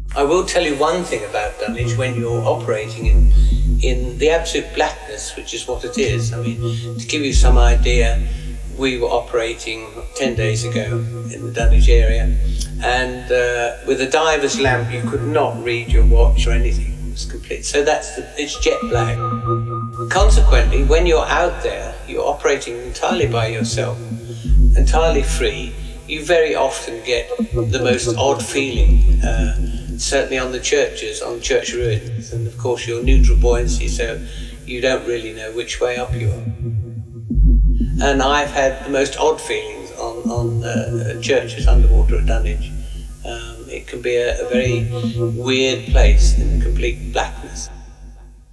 I will tell you one thing about Dunwich when you're operating in the absolute blackness, which is what it is. I mean, to give you some idea, we were operating 10 days ago in the Dunwich area, and with a diver's lamp you could not read your watch or anything. It was complete. So it's jet black. Consequently, when you're out there, you're operating entirely by yourself, entirely free. You very often get the most odd feeling, certainly on the churches, on church ruins, and of course you're neutral buoyancy, so you don't really know which way up you are. And I've had the most odd feelings on churches underwater at Dunwich. It can be a very weird place in complete blackness.